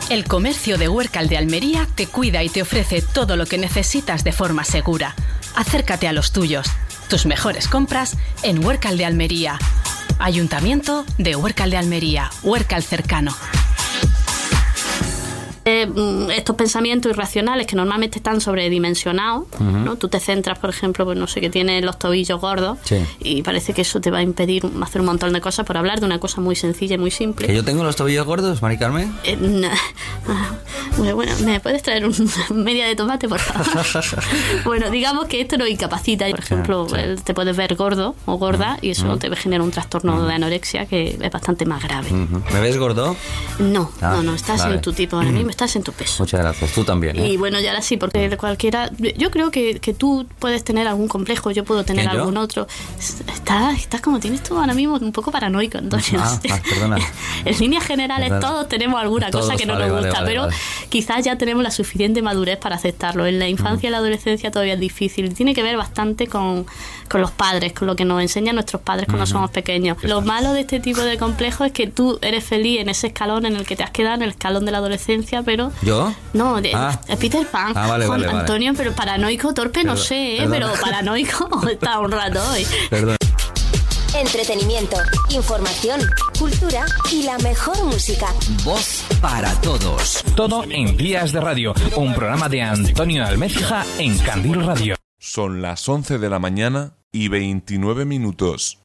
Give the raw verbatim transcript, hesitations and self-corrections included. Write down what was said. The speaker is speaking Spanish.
El comercio de Huércal de Almería te cuida y te ofrece todo lo que necesitas de forma segura. Acércate a los tuyos. Tus mejores compras en Huércal de Almería. Ayuntamiento de Huércal de Almería. Huércal cercano. Eh, estos pensamientos irracionales que normalmente están sobredimensionados, uh-huh. ¿no? Tú te centras, por ejemplo, pues no sé, que tienes los tobillos gordos, sí. y parece que eso te va a impedir hacer un montón de cosas por hablar de una cosa muy sencilla y muy simple. ¿Que yo tengo los tobillos gordos, Mari Carmen? Eh, no. Bueno, bueno, ¿me puedes traer una media de tomate, por favor? Bueno, digamos que esto nos incapacita. Por ejemplo, sí, sí. te puedes ver gordo o gorda uh-huh. y eso uh-huh. te genera un trastorno uh-huh. de anorexia que es bastante más grave. Uh-huh. ¿Me ves gordo? No, ah, no, no, estás vale. en tu tipo ahora mismo. Estás en tu peso. Muchas gracias, tú también, ¿eh? Y bueno, ya ahora sí, porque cualquiera... Yo creo que, que tú puedes tener algún complejo, yo puedo tener algún yo? otro. Estás, estás como tienes tú ahora mismo un poco paranoico, Antonio. Ah, ah, perdona. En líneas generales perdona. todos tenemos alguna todos, cosa que no vale, nos gusta, vale, vale, pero vale. quizás ya tenemos la suficiente madurez para aceptarlo. En la infancia y la adolescencia todavía es difícil. Tiene que ver bastante con, con los padres, con lo que nos enseñan nuestros padres cuando uh-huh. somos pequeños. Lo sabes? Malo de este tipo de complejos es que tú eres feliz en ese escalón en el que te has quedado, en el escalón de la adolescencia, pero... ¿Yo? No, de, ah. Peter Pan. Ah, vale, Juan vale, Antonio, vale. pero paranoico, torpe, Perdón, no sé, ¿eh? pero paranoico está un rato hoy. Perdón. Entretenimiento, información, cultura y la mejor música. Voz para todos. Todo en Días de Radio, un programa de Antonio Almecija en Candil Radio. Son las once de la mañana y veintinueve minutos.